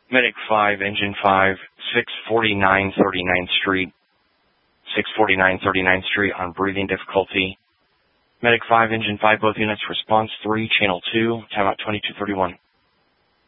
Medic 5, Engine 5, 649 39th Street. 649 39th Street on breathing difficulty. Medic 5, Engine 5, both units, response 3, Channel 2, timeout 2231.